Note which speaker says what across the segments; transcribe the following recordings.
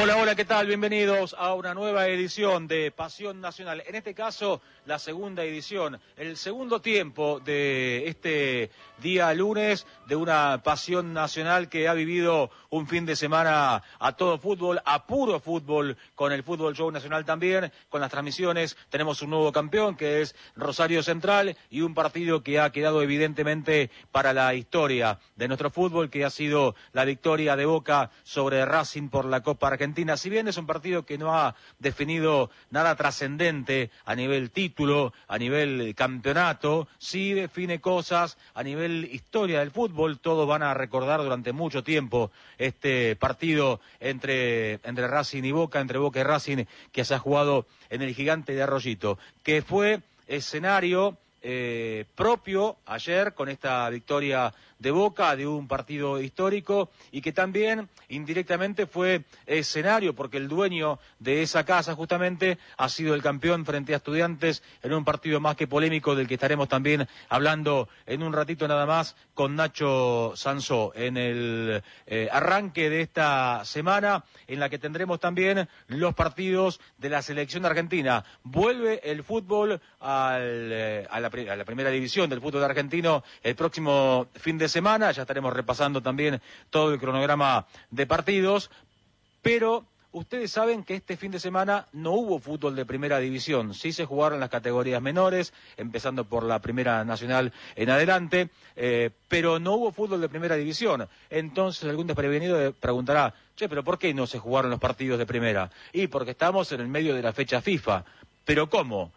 Speaker 1: Hola, hola, ¿qué tal? Bienvenidos a una nueva edición de Pasión Nacional. En este caso, la segunda edición, el segundo tiempo de este día lunes de una Pasión Nacional que ha vivido un fin de semana a todo fútbol, a puro fútbol, con el Fútbol Show Nacional también, con las transmisiones. Tenemos un nuevo campeón que es Rosario Central y un partido que ha quedado evidentemente para la historia de nuestro fútbol, que ha sido la victoria de Boca sobre Racing por la Copa Argentina. Si bien es un partido que no ha definido nada trascendente a nivel título, a nivel campeonato, sí define cosas a nivel historia del fútbol. Todos van a recordar durante mucho tiempo este partido entre Racing y Boca, entre Boca y Racing, que se ha jugado en el Gigante de Arroyito, que fue escenario propio ayer con esta victoria de Boca, de un partido histórico, y que también indirectamente fue escenario porque el dueño de esa casa justamente ha sido el campeón frente a Estudiantes en un partido más que polémico, del que estaremos también hablando en un ratito nada más con Nacho Sansó en el arranque de esta semana, en la que tendremos también los partidos de la selección argentina. Vuelve el fútbol a la primera división del fútbol argentino el próximo fin de semana. Ya estaremos repasando también todo el cronograma de partidos, pero ustedes saben que este fin de semana no hubo fútbol de primera división. Sí se jugaron las categorías menores, empezando por la Primera Nacional en adelante, pero no hubo fútbol de primera división. Entonces algún desprevenido preguntará, che, pero ¿por qué no se jugaron los partidos de primera? Y porque estamos en el medio de la fecha FIFA. ¿Pero cómo?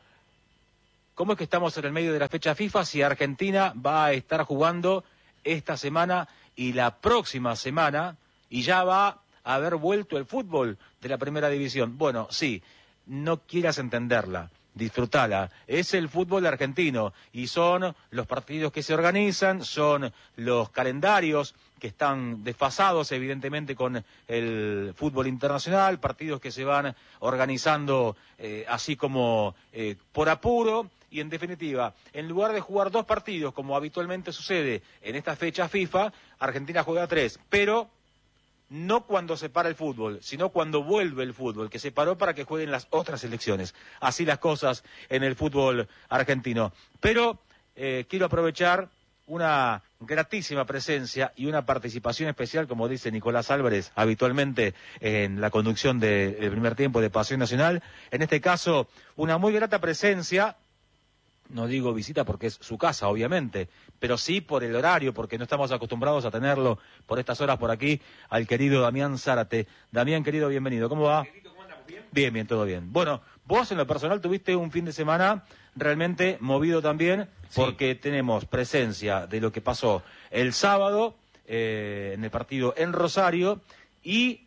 Speaker 1: ¿Cómo es que estamos en el medio de la fecha FIFA si Argentina va a estar jugando esta semana y la próxima semana, y ya va a haber vuelto el fútbol de la primera división? Bueno, sí, no quieras entenderla, disfrutala. Es el fútbol argentino y son los partidos que se organizan, son los calendarios que están desfasados evidentemente con el fútbol internacional, partidos que se van organizando así como por apuro. Y en definitiva, en lugar de jugar 2 partidos, como habitualmente sucede en esta fecha FIFA, Argentina juega 3, pero no cuando se para el fútbol, sino cuando vuelve el fútbol, que se paró para que jueguen las otras selecciones. Así las cosas en el fútbol argentino. Pero quiero aprovechar una gratísima presencia y una participación especial, como dice Nicolás Álvarez, habitualmente en la conducción del primer tiempo de Pasión Nacional. En este caso, una muy grata presencia. No digo visita porque es su casa, obviamente, pero sí por el horario, porque no estamos acostumbrados a tenerlo por estas horas por aquí, al querido Damián Zárate. Damián, querido, bienvenido. ¿Cómo va?
Speaker 2: ¿Cómo andamos? ¿Bien?
Speaker 1: Bien, bien, todo bien. Bueno, vos en lo personal tuviste un fin de semana realmente movido también, porque tenemos presencia de lo que pasó el sábado en el partido en Rosario y...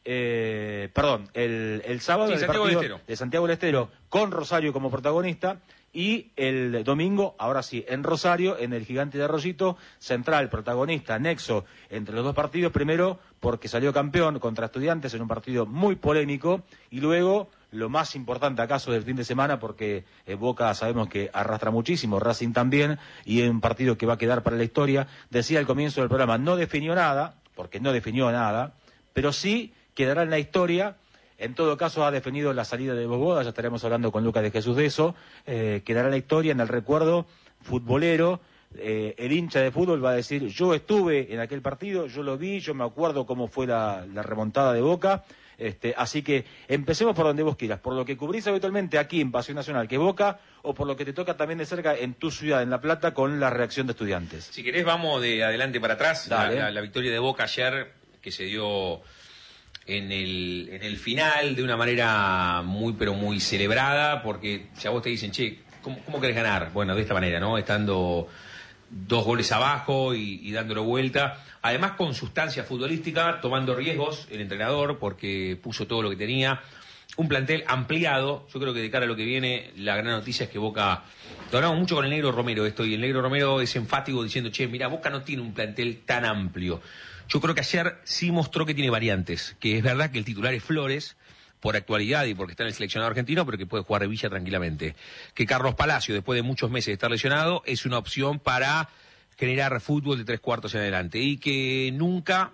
Speaker 1: el sábado en el partido de Santiago del Estero con Rosario como protagonista, y el domingo, ahora sí, en Rosario, en el Gigante de Arroyito, Central, protagonista, nexo entre los dos partidos, primero porque salió campeón contra Estudiantes en un partido muy polémico, y luego, lo más importante acaso del fin de semana, porque Boca sabemos que arrastra muchísimo, Racing también, y en un partido que va a quedar para la historia. Decía al comienzo del programa, no definió nada, porque no definió nada, pero sí quedará en la historia. En todo caso ha definido la salida de Boboda, ya estaremos hablando con Lucas de Jesús de eso, quedará en la historia, en el recuerdo futbolero. El hincha de fútbol va a decir, yo estuve en aquel partido, yo lo vi, yo me acuerdo cómo fue la remontada de Boca. Así que empecemos por donde vos quieras, por lo que cubrís habitualmente aquí en Pasión Nacional, que es Boca, o por lo que te toca también de cerca en tu ciudad, en La Plata, con la reacción de Estudiantes.
Speaker 2: Si querés vamos de adelante para atrás. La victoria de Boca ayer, que se dio en el final de una manera muy pero muy celebrada, porque si a vos te dicen, che, ¿cómo querés ganar? Bueno, de esta manera, ¿no? Estando 2 goles abajo y dándolo vuelta, además con sustancia futbolística, tomando riesgos el entrenador, porque puso todo lo que tenía, un plantel ampliado. Yo creo que de cara a lo que viene, la gran noticia es que Boca, lo hablamos mucho con el Negro Romero esto, y el Negro Romero es enfático diciendo, che, mira, Boca no tiene un plantel tan amplio. Yo creo que ayer sí mostró que tiene variantes, que es verdad que el titular es Flores, por actualidad y porque está en el seleccionado argentino, pero que puede jugar Revilla tranquilamente. Que Carlos Palacio, después de muchos meses de estar lesionado, es una opción para generar fútbol de 3/4 en adelante. Y que nunca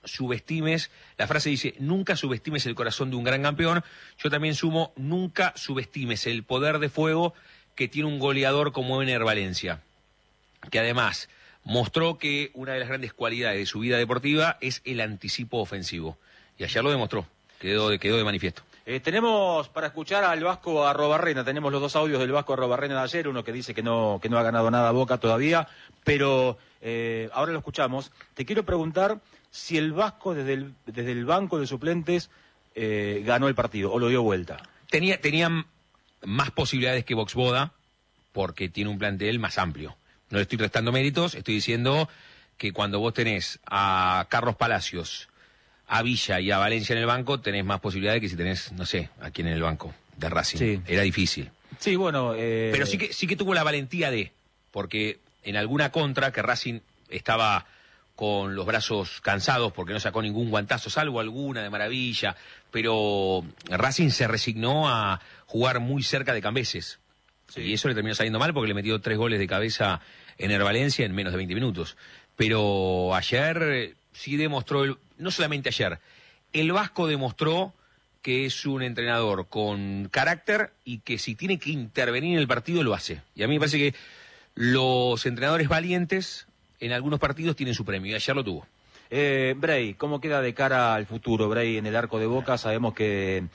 Speaker 2: subestimes, la frase dice, nunca subestimes el corazón de un gran campeón. Yo también sumo, nunca subestimes el poder de fuego que tiene un goleador como Ener Valencia, que además mostró que una de las grandes cualidades de su vida deportiva es el anticipo ofensivo. Y ayer lo demostró, quedó de manifiesto.
Speaker 1: Tenemos para escuchar al Vasco Arrobarrena, tenemos los dos audios del Vasco Arrobarrena de ayer, uno que dice que no ha ganado nada Boca todavía, pero ahora lo escuchamos. Te quiero preguntar si el Vasco desde el banco de suplentes ganó el partido o lo dio vuelta.
Speaker 2: Tenían más posibilidades que Voxboda porque tiene un plantel más amplio. No le estoy restando méritos, estoy diciendo que cuando vos tenés a Carlos Palacios, a Villa y a Valencia en el banco, tenés más posibilidades que si tenés, no sé, a quién en el banco de Racing. Sí. Era difícil.
Speaker 1: Sí, bueno.
Speaker 2: Pero sí que tuvo la valentía porque en alguna contra que Racing estaba con los brazos cansados porque no sacó ningún guantazo, salvo alguna de maravilla, pero Racing se resignó a jugar muy cerca de Cambeses. Sí. Y eso le terminó saliendo mal porque le metió 3 goles de cabeza Ener Valencia en menos de 20 minutos. Pero ayer sí demostró, no solamente ayer, el Vasco demostró que es un entrenador con carácter y que si tiene que intervenir en el partido lo hace. Y a mí me parece que los entrenadores valientes en algunos partidos tienen su premio y ayer lo tuvo.
Speaker 1: Bray, ¿cómo queda de cara al futuro, Bray, en el arco de Boca? Sabemos que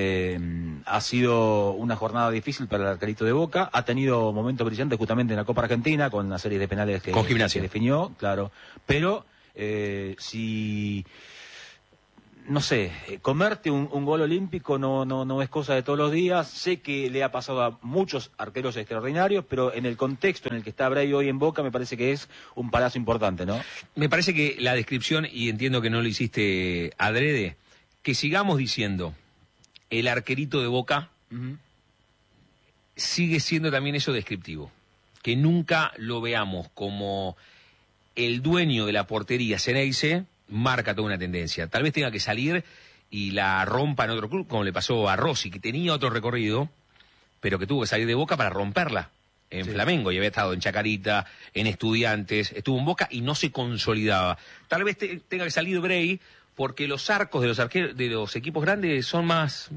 Speaker 1: ha sido una jornada difícil para el arquerito de Boca, ha tenido momentos brillantes justamente en la Copa Argentina, con una serie de penales que definió, claro, pero si... No sé, comerte un gol olímpico no es cosa de todos los días. Sé que le ha pasado a muchos arqueros extraordinarios, pero en el contexto en el que está Bray hoy en Boca me parece que es un palazo importante, ¿no?
Speaker 2: Me parece que la descripción, y entiendo que no lo hiciste adrede, que sigamos diciendo el arquerito de Boca sigue siendo también eso descriptivo. Que nunca lo veamos como el dueño de la portería Ceneice, marca toda una tendencia. Tal vez tenga que salir y la rompa en otro club, como le pasó a Rossi, que tenía otro recorrido, pero que tuvo que salir de Boca para romperla en Flamengo, y había estado en Chacarita, en Estudiantes, estuvo en Boca y no se consolidaba. Tal vez tenga que salir Bray, porque los arcos de los equipos grandes son más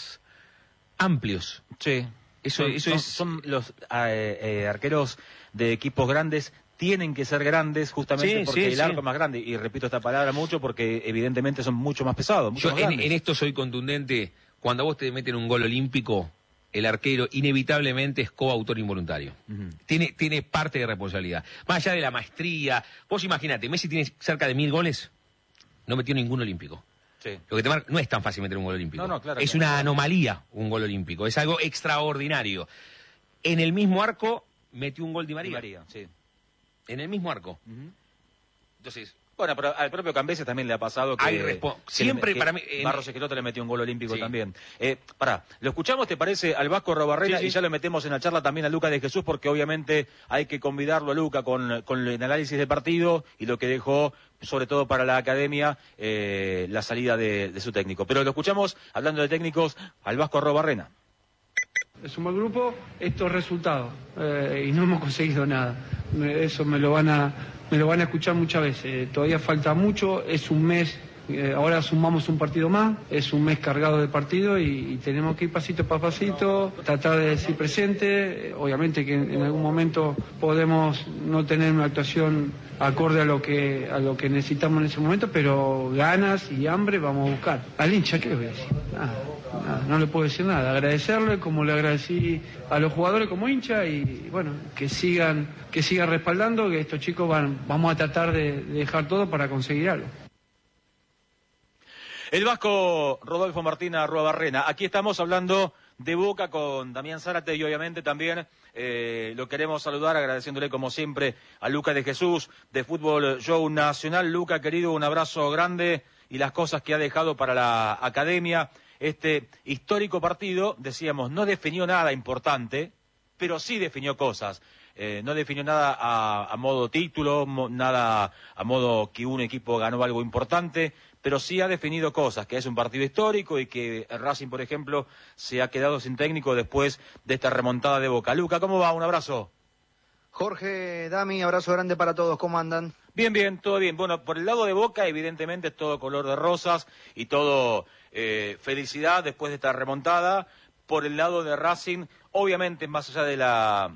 Speaker 2: amplios.
Speaker 1: Sí. Son los arqueros de equipos grandes tienen que ser grandes justamente porque el arco es más grande, y repito esta palabra mucho porque evidentemente son mucho más pesados.
Speaker 2: Yo en esto soy contundente. Cuando a vos te meten un gol olímpico, el arquero inevitablemente es coautor involuntario. Tiene parte de responsabilidad. Más allá de la maestría, vos imaginate, Messi tiene cerca de 1000 goles, no metió ningún olímpico. Sí. Lo que te marca, no es tan fácil meter un gol olímpico. Claro, es una anomalía un gol olímpico, es algo extraordinario. En el mismo arco metió un gol Di María. Sí. En el mismo arco. Entonces,
Speaker 1: bueno, pero al propio Cambeses también le ha pasado que
Speaker 2: siempre para mí
Speaker 1: Barros Esqueloto le metió un gol olímpico también. Lo escuchamos, ¿te parece? Al Vasco Arrobarrena, y ya lo metemos en la charla también a Lucas de Jesús, porque obviamente hay que convidarlo a Luca con el análisis del partido y lo que dejó, sobre todo para la academia, la salida de su técnico. Pero lo escuchamos, hablando de técnicos, al Vasco Arrobarrena.
Speaker 3: Es un buen grupo, estos resultados, y no hemos conseguido nada. Eso me lo van a escuchar muchas veces. Todavía falta mucho, es un mes, ahora sumamos un partido más, es un mes cargado de partido y tenemos que ir pasito a pasito, tratar de decir presente. Obviamente que en algún momento podemos no tener una actuación acorde a lo que necesitamos en ese momento, pero ganas y hambre vamos a buscar. Al hincha, ¿qué le voy a decir? No le puedo decir nada, agradecerle como le agradecí a los jugadores como hincha, y bueno, que sigan respaldando, que estos chicos vamos a tratar de dejar todo para conseguir algo.
Speaker 1: El Vasco Rodolfo Martín Arrobarrena. Aquí estamos hablando de Boca con Damián Zárate, y obviamente también lo queremos saludar agradeciéndole como siempre a Lucas de Jesús de Fútbol Show Nacional. Luca, querido, un abrazo grande y las cosas que ha dejado para la academia. Este histórico partido, decíamos, no definió nada importante, pero sí definió cosas. No definió nada a modo título, nada a modo que un equipo ganó algo importante, pero sí ha definido cosas, que es un partido histórico y que Racing, por ejemplo, se ha quedado sin técnico después de esta remontada de Boca. Luca, ¿cómo va? Un abrazo.
Speaker 4: Jorge, Dami, abrazo grande para todos, ¿cómo andan?
Speaker 1: Bien, bien, todo bien. Bueno, por el lado de Boca, evidentemente, todo color de rosas y todo felicidad después de esta remontada. Por el lado de Racing, obviamente, más allá de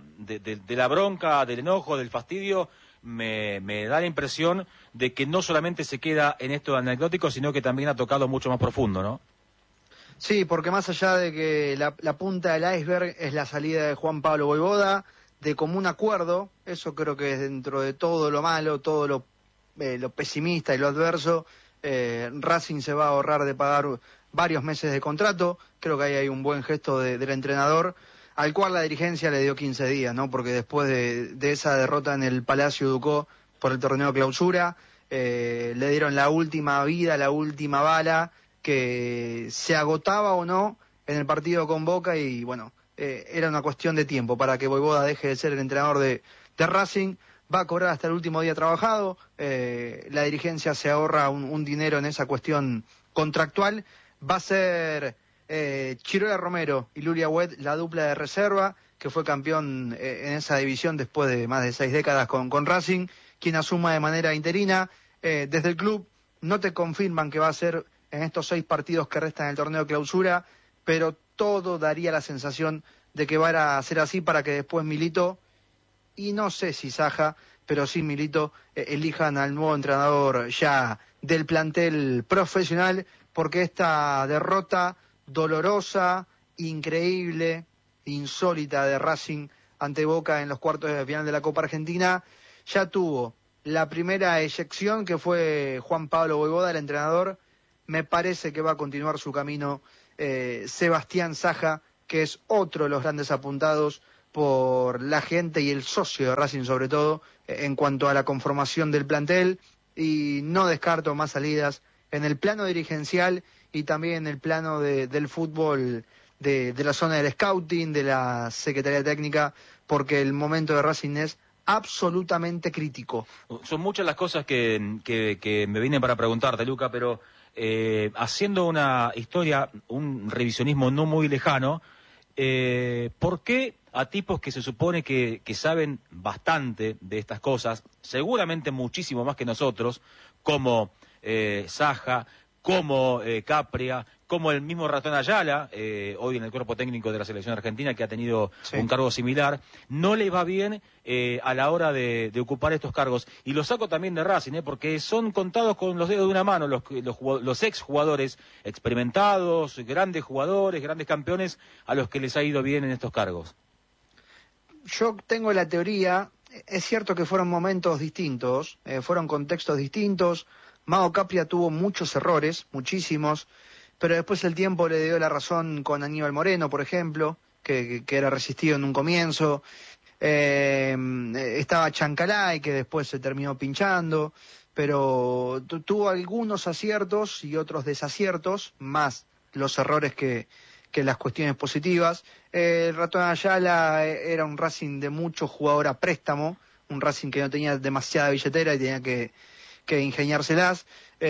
Speaker 1: la bronca, del enojo, del fastidio, me da la impresión de que no solamente se queda en esto anecdótico, sino que también ha tocado mucho más profundo, ¿no?
Speaker 4: Sí, porque más allá de que la punta del iceberg es la salida de Juan Pablo Vojvoda, de común acuerdo, eso creo que es dentro de todo lo malo, todo lo pesimista y lo adverso, Racing se va a ahorrar de pagar varios meses de contrato. Creo que ahí hay un buen gesto del entrenador, al cual la dirigencia le dio 15 días, ¿no? Porque después de esa derrota en el Palacio Ducó por el torneo clausura, le dieron la última vida, la última bala, que se agotaba o no en el partido con Boca, y bueno, era una cuestión de tiempo para que Vojvoda deje de ser el entrenador de Racing. Va a cobrar hasta el último día trabajado, la dirigencia se ahorra un dinero en esa cuestión contractual. Va a ser Chirola Romero y Lulia Wed la dupla de reserva, que fue campeón en esa división después de más de 6 décadas con Racing, quien asuma de manera interina. Desde el club no te confirman que va a ser en estos 6 partidos que restan en el torneo clausura, pero todo daría la sensación de que va a ser así para que después Milito, y no sé si Saja, pero sí Milito, elijan al nuevo entrenador ya del plantel profesional, porque esta derrota dolorosa, increíble, insólita de Racing ante Boca en los cuartos de final de la Copa Argentina ya tuvo la primera eyección, que fue Juan Pablo Vojvoda, el entrenador. Me parece que va a continuar su camino Sebastián Saja, que es otro de los grandes apuntados por la gente y el socio de Racing sobre todo, en cuanto a la conformación del plantel, y no descarto más salidas en el plano dirigencial y también en el plano del fútbol, de la zona del scouting, de la Secretaría Técnica, porque el momento de Racing es absolutamente crítico.
Speaker 1: Son muchas las cosas que me vienen para preguntarte, Luca, pero haciendo una historia, un revisionismo no muy lejano, ¿por qué a tipos que se supone que saben bastante de estas cosas, seguramente muchísimo más que nosotros, como Saja, como Capria, como el mismo Ratón Ayala, hoy en el cuerpo técnico de la selección argentina, que ha tenido un cargo similar, no le va bien a la hora de ocupar estos cargos? Y lo saco también de Racing, porque son contados con los dedos de una mano los exjugadores experimentados, grandes jugadores, grandes campeones, a los que les ha ido bien en estos cargos.
Speaker 4: Yo tengo la teoría, es cierto que fueron momentos distintos, fueron contextos distintos. Mago Capria tuvo muchos errores, muchísimos, pero después el tiempo le dio la razón con Aníbal Moreno, por ejemplo, que era resistido en un comienzo. Estaba Chancalay, que después se terminó pinchando, pero tuvo algunos aciertos y otros desaciertos, más los errores que las cuestiones positivas. El Ratón Ayala era un Racing de mucho jugador a préstamo, un Racing que no tenía demasiada billetera y tenía que ingeniárselas.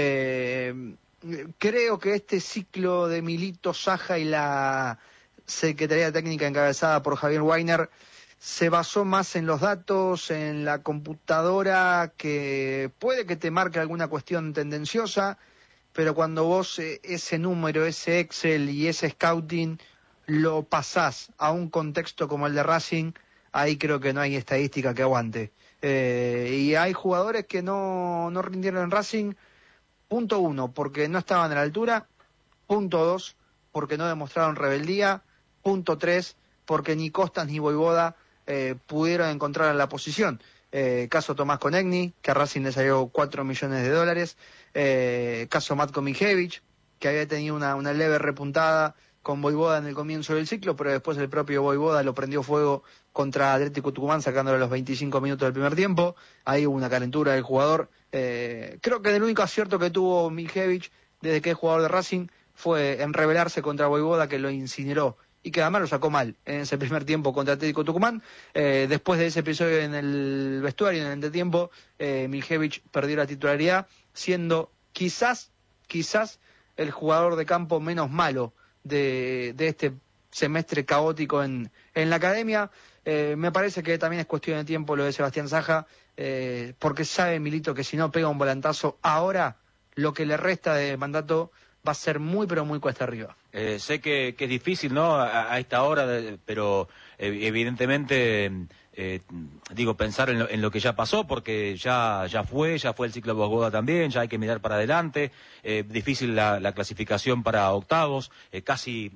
Speaker 4: Creo que este ciclo de Milito, Saja y la Secretaría Técnica encabezada por Javier Weiner se basó más en los datos, en la computadora, que puede que te marque alguna cuestión tendenciosa, pero cuando vos ese número, ese Excel y ese scouting lo pasás a un contexto como el de Racing, ahí creo que no hay estadística que aguante. Y hay jugadores que no rindieron en Racing, punto 1, porque no estaban a la altura, punto 2, porque no demostraron rebeldía, punto 3, porque ni Costas ni Vojvoda pudieron encontrar la posición. Caso Tomás Konechny, que a Racing le salió $4 millones. Caso Matko Mijevic, que había tenido una leve repuntada con Vojvoda en el comienzo del ciclo, pero después el propio Vojvoda lo prendió fuego contra Atlético Tucumán, sacándole a los 25 minutos del primer tiempo. Ahí hubo una calentura del jugador. Creo que el único acierto que tuvo Mijevic desde que es jugador de Racing fue en rebelarse contra Vojvoda, que lo incineró y que además lo sacó mal en ese primer tiempo contra Atlético Tucumán. Después de ese episodio en el vestuario, en el entretiempo, Mijevic perdió la titularidad, siendo quizás el jugador de campo menos malo de este semestre caótico en la academia. Me parece que también es cuestión de tiempo lo de Sebastián Saja, porque sabe Milito que si no pega un volantazo ahora, lo que le resta de mandato va a ser muy, pero muy cuesta arriba.
Speaker 1: Sé que es difícil, ¿no?, a esta hora, pero evidentemente, pensar en lo que ya pasó, porque ya fue el ciclo de Bogoda también, ya hay que mirar para adelante. Difícil la clasificación para octavos, casi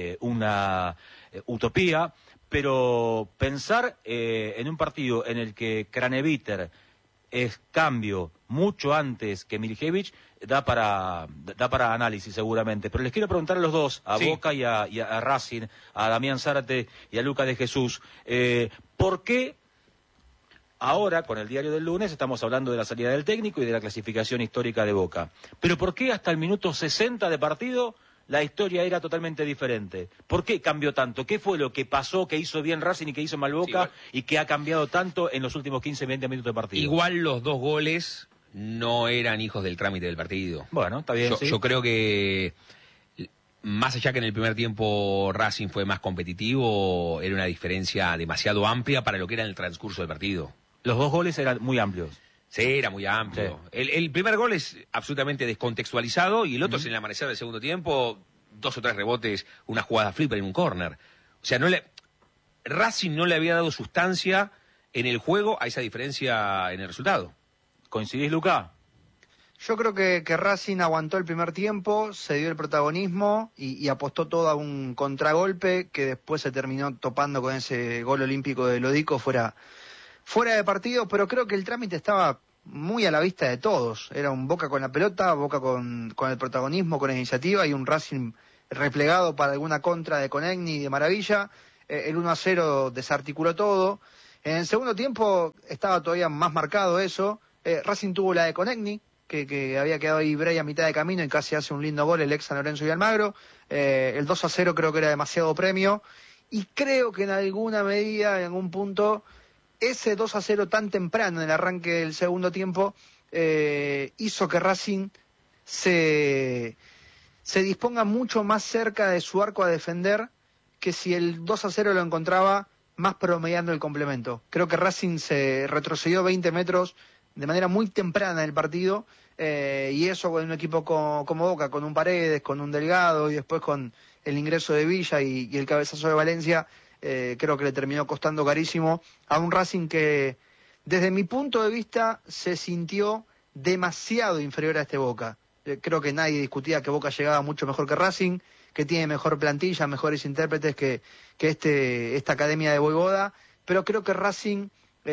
Speaker 1: una utopía, pero pensar en un partido en el que Craneviter es cambio mucho antes que Milicevic, da para análisis seguramente. Pero les quiero preguntar a los dos, a Boca y a Racing, a Damián Zárate y a Lucas de Jesús, ¿por qué ahora, con el diario del lunes, estamos hablando de la salida del técnico y de la clasificación histórica de Boca? Pero ¿por qué hasta el minuto 60 de partido la historia era totalmente diferente? ¿Por qué cambió tanto? ¿Qué fue lo que pasó, que hizo bien Racing y que hizo mal Boca, y que ha cambiado tanto en los últimos 15-20 minutos de partido?
Speaker 2: Igual los dos goles no eran hijos del trámite del partido.
Speaker 1: Bueno, está bien.
Speaker 2: Yo creo que, más allá que en el primer tiempo Racing fue más competitivo, era una diferencia demasiado amplia para lo que era en el transcurso del partido.
Speaker 1: Los dos goles eran muy amplios.
Speaker 2: Sí, era muy amplio. Sí. El primer gol es absolutamente descontextualizado y el otro es en el amanecer del segundo tiempo, 2 o 3 rebotes, una jugada flipper en un córner. O sea, Racing no le había dado sustancia en el juego a esa diferencia en el resultado.
Speaker 1: ¿Coincidís, Luca?
Speaker 4: Yo creo que Racing aguantó el primer tiempo, se dio el protagonismo y apostó todo a un contragolpe que después se terminó topando con ese gol olímpico de Lodico fuera de partido, pero creo que el trámite estaba muy a la vista de todos. Era un Boca con la pelota, Boca con el protagonismo, con la iniciativa, y un Racing replegado para alguna contra de Conegni de maravilla. El 1-0 desarticuló todo. En el segundo tiempo estaba todavía más marcado eso. Racing tuvo la de Conegni, que había quedado ahí Bray a mitad de camino y casi hace un lindo gol el ex San Lorenzo y Almagro. El 2-0 creo que era demasiado premio, y creo que en alguna medida, en algún punto, ese 2-0 tan temprano en el arranque del segundo tiempo hizo que Racing se disponga mucho más cerca de su arco a defender que si el 2-0 lo encontraba más promediando el complemento. Creo que Racing se retrocedió 20 metros de manera muy temprana en el partido, y eso con un equipo como Boca, con un Paredes, con un Delgado y después con el ingreso de Villa y el cabezazo de Valencia, creo que le terminó costando carísimo a un Racing que, desde mi punto de vista, se sintió demasiado inferior a este Boca. Creo que nadie discutía que Boca llegaba mucho mejor que Racing, que tiene mejor plantilla, mejores intérpretes que esta academia de Voivoda, pero creo que Racing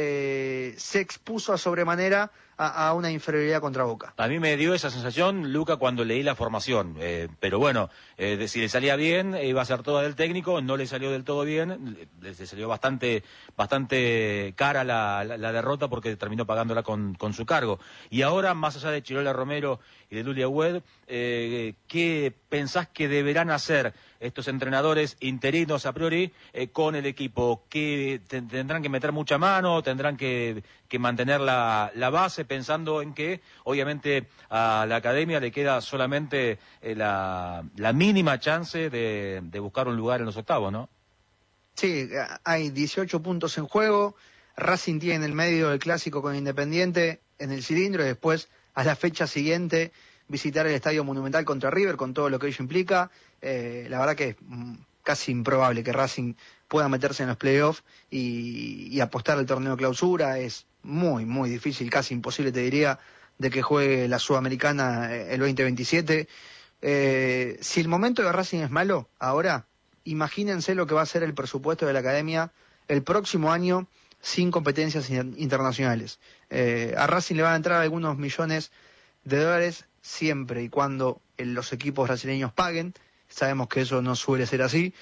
Speaker 4: se expuso a sobremanera a una inferioridad contra Boca.
Speaker 1: A mí me dio esa sensación, Luca, cuando leí la formación, pero bueno, si le salía bien, iba a ser toda del técnico, no le salió del todo bien, le salió bastante cara la derrota, porque terminó pagándola con su cargo. Y ahora, más allá de Chirola Romero y de Lulia Wed, ¿qué pensás que deberán hacer estos entrenadores interinos a priori con el equipo? ¿Que tendrán que meter mucha mano, tendrán que mantener la base, pensando en que obviamente a la academia le queda solamente la mínima chance de buscar un lugar en los octavos, ¿no?
Speaker 4: Sí, hay 18 puntos en juego. Racing tiene en el medio el clásico con Independiente en el cilindro, y después a la fecha siguiente visitar el Estadio Monumental contra River, con todo lo que ello implica. La verdad que es casi improbable que Racing pueda meterse en los playoffs y apostar al torneo clausura. Es muy, muy difícil, casi imposible, te diría, de que juegue la Sudamericana el 2027. Si el momento de Racing es malo ahora, imagínense lo que va a ser el presupuesto de la academia el próximo año sin competencias internacionales. A Racing le van a entrar algunos millones de dólares siempre y cuando los equipos brasileños paguen. Sabemos que eso no suele ser así,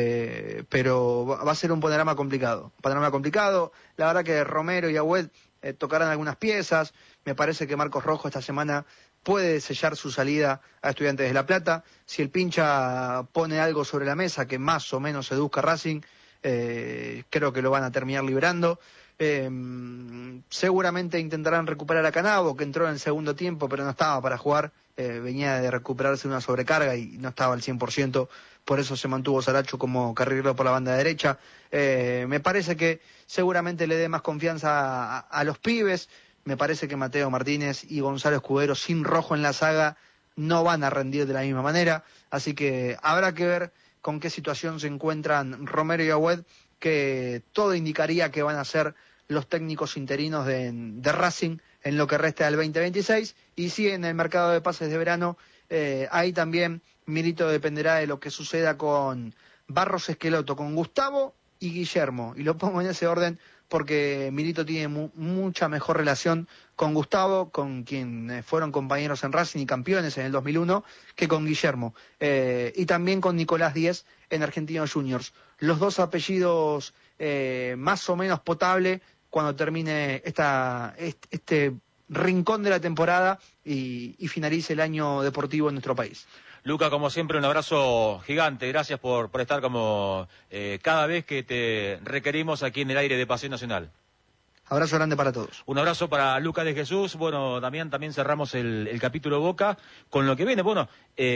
Speaker 4: pero va a ser un panorama complicado. La verdad que Romero y Agüed tocarán algunas piezas. Me parece que Marcos Rojo esta semana puede sellar su salida a Estudiantes de La Plata. Si el pincha pone algo sobre la mesa que más o menos seduzca a Racing, creo que lo van a terminar liberando. Seguramente intentarán recuperar a Canavo, que entró en el segundo tiempo pero no estaba para jugar venía de recuperarse una sobrecarga y no estaba al 100%, por eso se mantuvo Saracho como carrilero por la banda derecha. Me parece que seguramente le dé más confianza a los pibes. Me parece que Mateo Martínez y Gonzalo Escudero, sin Rojo en la saga, no van a rendir de la misma manera, así que habrá que ver con qué situación se encuentran Romero y Agüed, que todo indicaría que van a ser los técnicos interinos de Racing en lo que resta del 2026, y sí, en el mercado de pases de verano, ahí también Milito dependerá de lo que suceda con Barros Esqueloto, con Gustavo y Guillermo, y lo pongo en ese orden porque Milito tiene mucha mejor relación con Gustavo, con quien fueron compañeros en Racing y campeones en el 2001, que con Guillermo, y también con Nicolás Díez en Argentinos Juniors. Los dos apellidos más o menos potable cuando termine este rincón de la temporada y finalice el año deportivo en nuestro país.
Speaker 1: Luca, como siempre, un abrazo gigante. Gracias por estar como cada vez que te requerimos aquí en el aire de Pasión Nacional.
Speaker 4: Abrazo grande para todos.
Speaker 1: Un abrazo para Lucas de Jesús. Bueno, Damián, también cerramos el capítulo Boca con lo que viene. Bueno,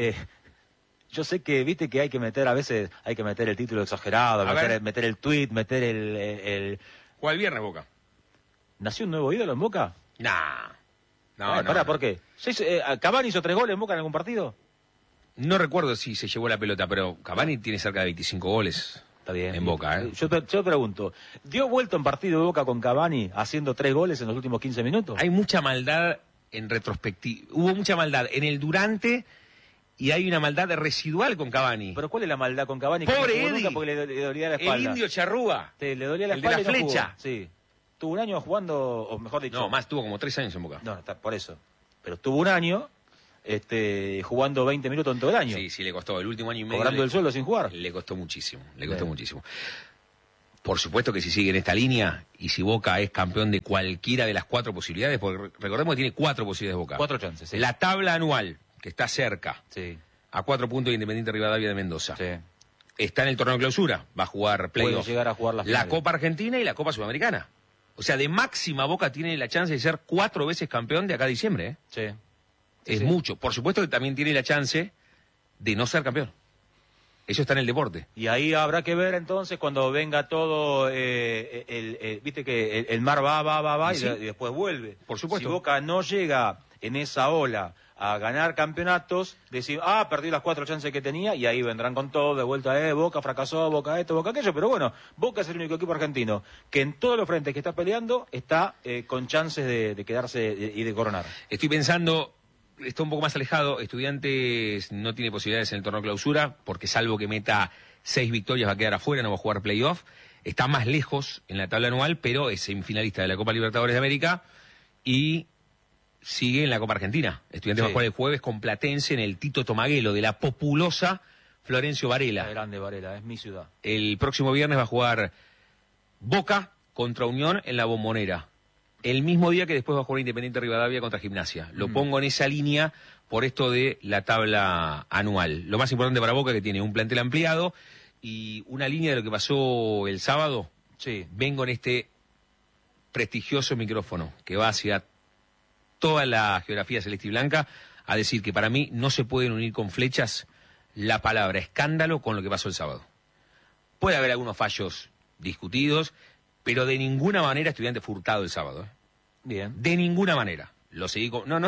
Speaker 1: yo sé que, viste, que a veces hay que meter el título exagerado, meter el tweet, meter el...
Speaker 2: ¿Cuál viernes, Boca?
Speaker 1: ¿Nació un nuevo ídolo en Boca?
Speaker 2: No.
Speaker 1: Pará, ¿por qué? ¿Cavani hizo 3 goles en Boca en algún partido?
Speaker 2: No recuerdo si se llevó la pelota, pero Cavani tiene cerca de 25 goles.
Speaker 1: Está bien.
Speaker 2: En Boca, ¿eh?
Speaker 1: Yo pregunto, ¿dio vuelta en partido de Boca con Cavani haciendo 3 goles en los últimos 15 minutos?
Speaker 2: Hay mucha maldad en retrospectiva. Hubo mucha maldad en el durante y hay una maldad residual con Cavani.
Speaker 1: ¿Pero cuál es la maldad con Cavani?
Speaker 2: Pobre Eddie.
Speaker 1: Porque le dolía la espalda.
Speaker 2: El indio Charrúa.
Speaker 1: Le dolía la
Speaker 2: el
Speaker 1: espalda.
Speaker 2: De la flecha.
Speaker 1: Sí. Tuvo un año jugando, o mejor dicho...
Speaker 2: No, más, tuvo como 3 años en Boca.
Speaker 1: No, por eso. Pero tuvo un año... jugando 20 minutos en todo el año.
Speaker 2: Sí, le costó el último año y medio.
Speaker 1: Cobrando el sueldo sin jugar.
Speaker 2: Le costó muchísimo, muchísimo. Por supuesto que si sigue en esta línea y si Boca es campeón de cualquiera de las 4 posibilidades, porque recordemos que tiene 4 posibilidades Boca.
Speaker 1: 4 chances, sí.
Speaker 2: La tabla anual, que está cerca,
Speaker 1: sí,
Speaker 2: a 4 puntos de Independiente Rivadavia de Mendoza.
Speaker 1: Sí.
Speaker 2: Está en el torneo de clausura, va a jugar playoff.
Speaker 1: Puede llegar a jugar las
Speaker 2: la
Speaker 1: finales.
Speaker 2: Copa Argentina y la Copa Sudamericana. O sea, de máxima Boca tiene la chance de ser 4 veces campeón de acá a diciembre, ¿eh?
Speaker 1: Sí.
Speaker 2: Es mucho. Por supuesto que también tiene la chance de no ser campeón. Eso está en el deporte.
Speaker 1: Y ahí habrá que ver entonces cuando venga todo, viste que el mar va
Speaker 2: ¿Sí?
Speaker 1: y después vuelve.
Speaker 2: Por supuesto.
Speaker 1: Si Boca no llega en esa ola a ganar campeonatos, decir, perdí las 4 chances que tenía, y ahí vendrán con todo, de vuelta, Boca fracasó, Boca esto, Boca aquello, pero bueno, Boca es el único equipo argentino que en todos los frentes que está peleando está con chances de quedarse y de coronar.
Speaker 2: Estoy pensando, está un poco más alejado, Estudiantes no tiene posibilidades en el torneo clausura, porque salvo que meta 6 victorias va a quedar afuera, no va a jugar playoff. Está más lejos en la tabla anual, pero es semifinalista de la Copa Libertadores de América y sigue en la Copa Argentina. Estudiantes va a jugar el jueves con Platense en el Tito Tomaguelo de la populosa Florencio Varela.
Speaker 1: Grande Varela, es mi ciudad.
Speaker 2: El próximo viernes va a jugar Boca contra Unión en la Bombonera. El mismo día que después va a jugar Independiente Rivadavia contra Gimnasia. Lo pongo en esa línea por esto de la tabla anual. Lo más importante para Boca, que tiene un plantel ampliado y una línea de lo que pasó el sábado.
Speaker 1: Sí.
Speaker 2: Vengo en este prestigioso micrófono que va hacia toda la geografía celeste y blanca a decir que para mí no se pueden unir con flechas la palabra escándalo con lo que pasó el sábado. Puede haber algunos fallos discutidos, pero de ninguna manera Estudiantes fue hurtado el sábado.
Speaker 1: Bien.
Speaker 2: De ninguna manera. Lo seguí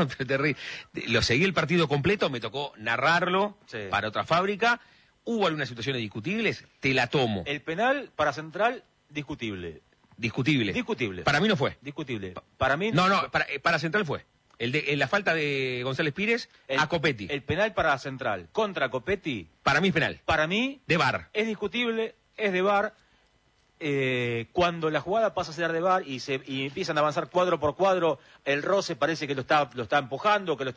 Speaker 2: lo seguí el partido completo, me tocó narrarlo para otra fábrica. Hubo algunas situaciones discutibles, te la tomo.
Speaker 1: El penal para Central, discutible.
Speaker 2: Discutible. Para mí no fue.
Speaker 1: Discutible. Para mí...
Speaker 2: No, para Central fue. La falta de González Pires a Copetti.
Speaker 1: El penal para Central contra Copetti...
Speaker 2: Para mí es penal.
Speaker 1: Para mí...
Speaker 2: De VAR.
Speaker 1: Es discutible, es de VAR. Cuando la jugada pasa a ser de VAR y empiezan a avanzar cuadro por cuadro, el roce parece que lo está empujando, que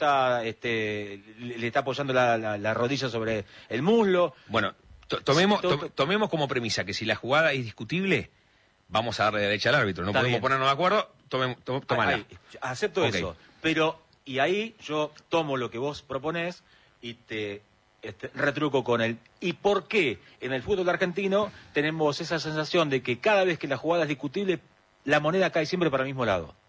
Speaker 1: le está apoyando la rodilla sobre el muslo.
Speaker 2: Bueno, tomemos como premisa que si la jugada es discutible, vamos a darle derecha al árbitro. No
Speaker 1: Está
Speaker 2: podemos
Speaker 1: bien.
Speaker 2: ponernos de acuerdo, tómala.
Speaker 1: Acepto eso, pero y ahí yo tomo lo que vos proponés y te retruco con él. ¿Y por qué en el fútbol argentino tenemos esa sensación de que cada vez que la jugada es discutible, la moneda cae siempre para el mismo lado?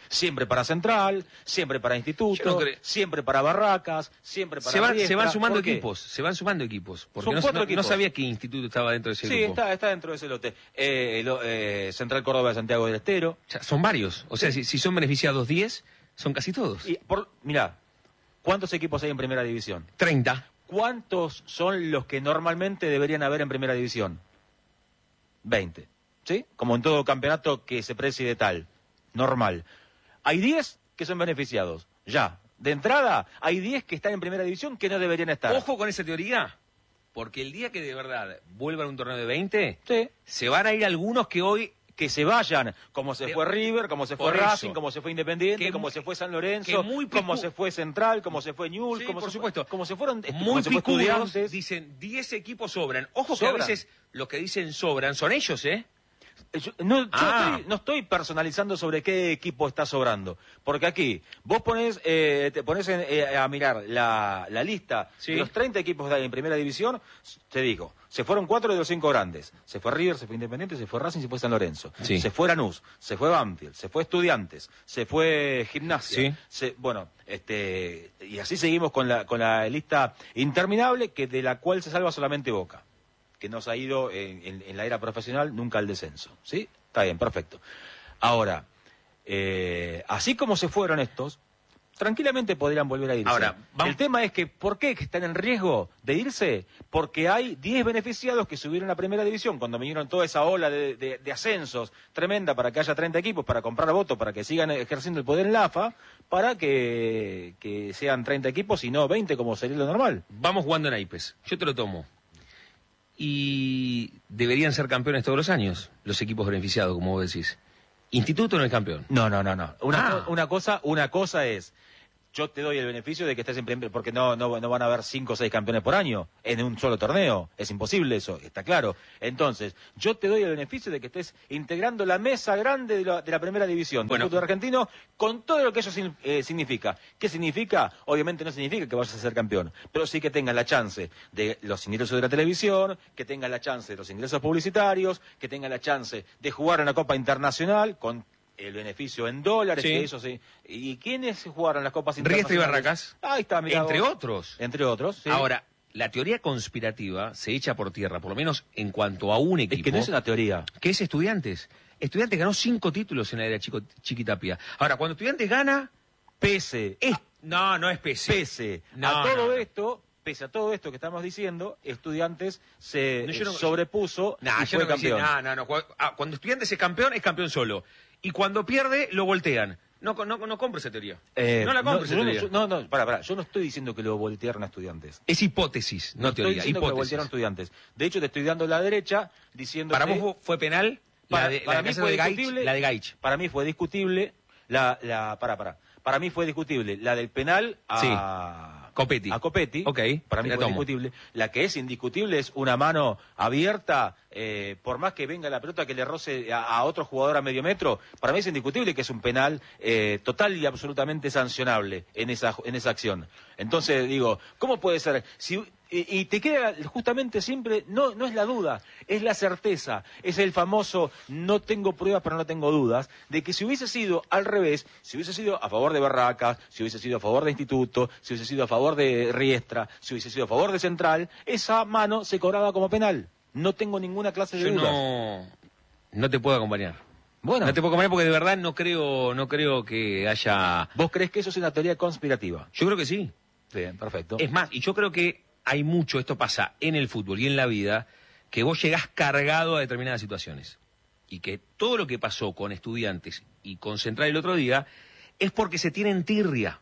Speaker 1: Siempre para Central, siempre para Instituto, siempre para Barracas, siempre para
Speaker 2: Se van sumando equipos, porque no sabía que Instituto estaba dentro de ese grupo.
Speaker 1: Sí, está dentro de ese lote. Central Córdoba de Santiago del Estero.
Speaker 2: O sea, son varios, o sea, si son beneficiados 10, son casi todos.
Speaker 1: Mirá, ¿cuántos equipos hay en Primera División?
Speaker 2: 30.
Speaker 1: ¿Cuántos son los que normalmente deberían haber en Primera División? 20, ¿sí? Como en todo campeonato que se preside tal, normal. Hay 10 que son beneficiados, ya. De entrada, hay 10 que están en Primera División que no deberían estar.
Speaker 2: Ojo con esa teoría, porque el día que de verdad vuelvan un torneo de 20,
Speaker 1: sí,
Speaker 2: se van a ir algunos que hoy...
Speaker 1: Que se vayan, como se fue River, como se fue Racing, como se fue Independiente, como se fue San Lorenzo, como se fue Central, como se fue Newell's, como se fueron
Speaker 2: muy picudos, dicen 10 equipos sobran. Ojo que a veces los que dicen sobran son ellos, ¿eh?
Speaker 1: Yo no estoy personalizando sobre qué equipo está sobrando, porque aquí vos te pones a mirar la lista de los 30 equipos en Primera División, te digo, se fueron 4 de los 5 grandes, se fue River, se fue Independiente, se fue Racing, se fue San Lorenzo, se fue Lanús, se fue Banfield, se fue Estudiantes, se fue Gimnasia, y así seguimos con la lista interminable de la cual se salva solamente Boca, que nos ha ido en la era profesional nunca al descenso, ¿sí? Está bien, perfecto. Ahora, así como se fueron estos, tranquilamente podrían volver a irse.
Speaker 2: Ahora,
Speaker 1: el tema es que, ¿por qué están en riesgo de irse? Porque hay 10 beneficiados que subieron a Primera División cuando vinieron toda esa ola de ascensos tremenda para que haya 30 equipos, para comprar votos, para que sigan ejerciendo el poder en la AFA, para que sean 30 equipos y no 20 como sería lo normal.
Speaker 2: Vamos jugando en naipes, yo te lo tomo. Y deberían ser campeones todos los años, los equipos beneficiados, como vos decís. Instituto no es campeón.
Speaker 1: No. Una cosa es, yo te doy el beneficio de que estés en primer, porque no van a haber 5 o 6 campeones por año en un solo torneo. Es imposible eso, está claro. Entonces, yo te doy el beneficio de que estés integrando la mesa grande de la Primera División del fútbol argentino con todo lo que eso significa. ¿Qué significa? Obviamente no significa que vayas a ser campeón, pero sí que tengas la chance de los ingresos de la televisión, que tengas la chance de los ingresos publicitarios, que tengas la chance de jugar en la Copa Internacional con el beneficio en dólares, que eso sí. ¿Y quiénes jugaron las copas internacionales?
Speaker 2: Riestra y Barracas.
Speaker 1: Ahí está, mirá.
Speaker 2: Entre otros.
Speaker 1: Entre otros, sí.
Speaker 2: Ahora, la teoría conspirativa se echa por tierra, por lo menos en cuanto a un equipo.
Speaker 1: Es que no es una teoría.
Speaker 2: Que es Estudiantes. Estudiantes ganó 5 títulos en la era Chiquitapia. Ahora, cuando Estudiantes gana...
Speaker 1: Pese
Speaker 2: a
Speaker 1: todo esto que estamos diciendo, Estudiantes se sobrepuso y fue campeón.
Speaker 2: Cuando Estudiantes es campeón solo. Y cuando pierde, lo voltean. No compro esa teoría. No la compro esa teoría.
Speaker 1: Pará. Yo no estoy diciendo que lo voltearon a Estudiantes.
Speaker 2: Es hipótesis, no teoría.
Speaker 1: Estoy diciendo que lo voltearon a Estudiantes. De hecho, te estoy dando la derecha diciendo
Speaker 2: ¿Para vos fue penal?
Speaker 1: Para mí fue discutible.
Speaker 2: La de Gaich.
Speaker 1: Para mí fue discutible Para mí fue discutible la del penal a Copetti.
Speaker 2: Okay,
Speaker 1: para mí fue discutible. La que es indiscutible es una mano abierta, por más que venga la pelota que le roce a otro jugador a medio metro. Para mí es indiscutible que es un penal total y absolutamente sancionable en esa acción. Entonces digo, ¿cómo puede ser? Y te queda justamente siempre, no es la duda, es la certeza, es el famoso no tengo pruebas pero no tengo dudas, de que si hubiese sido al revés, si hubiese sido a favor de Barracas, si hubiese sido a favor de Instituto, si hubiese sido a favor de Riestra, si hubiese sido a favor de Central, esa mano se cobraba como penal. No tengo ninguna clase de dudas.
Speaker 2: No te puedo acompañar.
Speaker 1: Bueno.
Speaker 2: No te puedo acompañar porque de verdad no creo que haya...
Speaker 1: ¿Vos crees que eso es una teoría conspirativa?
Speaker 2: Yo creo que sí.
Speaker 1: Bien, perfecto.
Speaker 2: Es más, y yo creo que hay mucho, esto pasa en el fútbol y en la vida, que vos llegás cargado a determinadas situaciones. Y que todo lo que pasó con Estudiantes y con Central el otro día es porque se tienen tirria.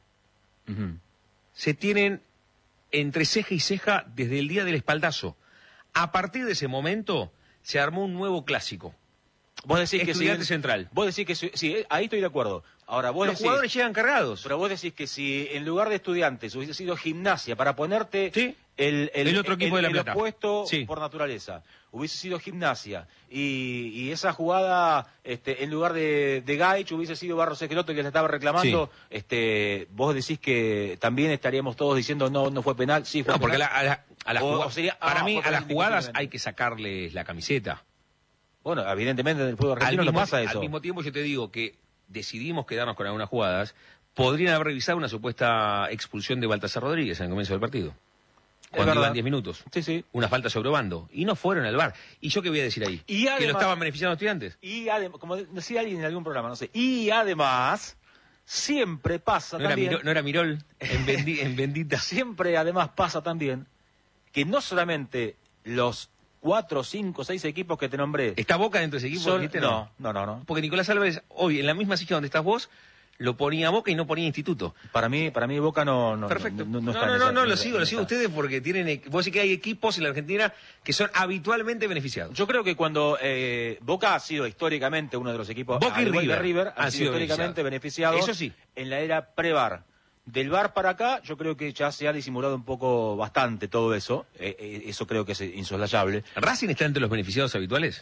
Speaker 2: Se tienen entre ceja y ceja desde el día del espaldazo. A partir de ese momento se armó un nuevo clásico.
Speaker 1: Vos decís
Speaker 2: Estudiantes Central.
Speaker 1: Vos decís que sí, ahí estoy de acuerdo. Ahora vos
Speaker 2: los jugadores llegan cargados.
Speaker 1: Pero vos decís que si en lugar de Estudiantes hubiese sido Gimnasia para ponerte
Speaker 2: el otro equipo de La Plata,
Speaker 1: el opuesto por naturaleza, hubiese sido Gimnasia y esa jugada en lugar de Gaich hubiese sido Barros Esqueloto que le estaba reclamando, vos decís que también estaríamos todos diciendo no fue penal, sí fue penal.
Speaker 2: Porque para mí a las jugadas hay que sacarles la camiseta.
Speaker 1: Bueno, evidentemente en el fútbol argentino no pasa eso.
Speaker 2: Al mismo tiempo yo te digo que decidimos quedarnos con algunas jugadas, podrían haber revisado una supuesta expulsión de Baltasar Rodríguez en el comienzo del partido. Cuando iban 10 minutos.
Speaker 1: Sí, sí.
Speaker 2: Una falta sobre Obando. Y no fueron al VAR. ¿Y yo qué voy a decir ahí?
Speaker 1: Y además,
Speaker 2: ¿que lo estaban beneficiando los estudiantes?
Speaker 1: Y además, como decía alguien en algún programa, no sé. Y además, siempre pasa también...
Speaker 2: ¿No era Mirol en Bendita?
Speaker 1: Siempre además pasa también que no solamente los 4, 5, 6 equipos que te nombré...
Speaker 2: ¿Está Boca dentro de ese equipo?
Speaker 1: No.
Speaker 2: Porque Nicolás Álvarez, hoy, en la misma silla donde estás vos, lo ponía Boca y no ponía Instituto.
Speaker 1: Para mí Boca no.
Speaker 2: Perfecto.
Speaker 1: No,
Speaker 2: lo sigo ustedes porque tienen... Vos decís que hay equipos en la Argentina que son habitualmente beneficiados.
Speaker 1: Yo creo que cuando Boca ha sido históricamente uno de los equipos...
Speaker 2: Boca y
Speaker 1: River han sido históricamente beneficiados.
Speaker 2: Eso sí.
Speaker 1: En la era pre-VAR. Del VAR para acá, yo creo que ya se ha disimulado un poco bastante todo eso. Eso creo que es insoslayable.
Speaker 2: ¿Racing está entre los beneficiados habituales?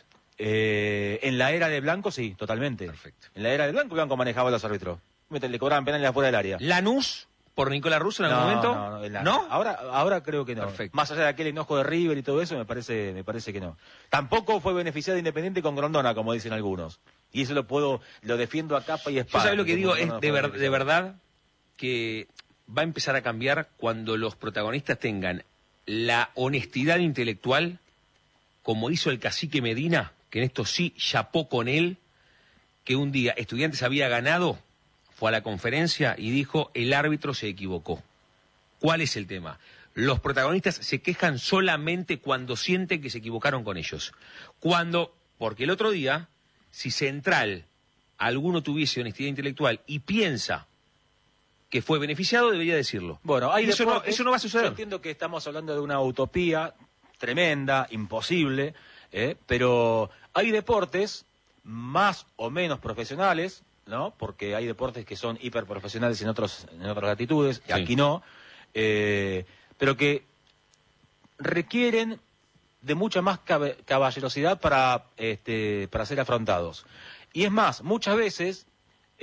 Speaker 1: En la era de Blanco, sí, totalmente.
Speaker 2: Perfecto.
Speaker 1: En la era de Blanco, Blanco manejaba a los árbitros. Le cobraban penales afuera del área.
Speaker 2: ¿Lanús por Nicolás Russo en algún momento?
Speaker 1: ¿No? Ahora creo que no.
Speaker 2: Perfecto.
Speaker 1: Más allá de aquel enojo de River y todo eso, me parece que no. Tampoco fue beneficiado Independiente con Grondona, como dicen algunos. Y eso lo defiendo a capa y espada.
Speaker 2: Yo sabés lo que digo, es de verdad que va a empezar a cambiar cuando los protagonistas tengan la honestidad intelectual, como hizo el cacique Medina, que en esto sí chapó con él, que un día Estudiantes había ganado, fue a la conferencia y dijo, el árbitro se equivocó. ¿Cuál es el tema? Los protagonistas se quejan solamente cuando sienten que se equivocaron con ellos. Porque el otro día, si Central, alguno tuviese honestidad intelectual y piensa que fue beneficiado, debería decirlo.
Speaker 1: Bueno,
Speaker 2: eso no va a suceder.
Speaker 1: Yo entiendo que estamos hablando de una utopía tremenda, imposible, pero hay deportes más o menos profesionales, ¿no? Porque hay deportes que son hiperprofesionales en otras latitudes,
Speaker 2: sí.
Speaker 1: Aquí no, pero que requieren de mucha más caballerosidad para ser afrontados. Y es más, muchas veces